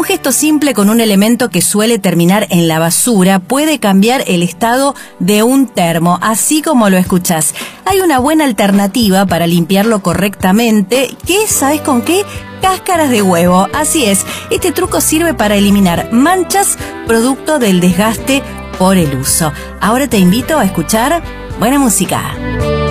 Un gesto simple con un elemento que suele terminar en la basura puede cambiar el estado de un termo, así como lo escuchás. Hay una buena alternativa para limpiarlo correctamente, que ¿sabes con qué? Cáscaras de huevo. Así es, este truco sirve para eliminar manchas producto del desgaste por el uso. Ahora te invito a escuchar buena música.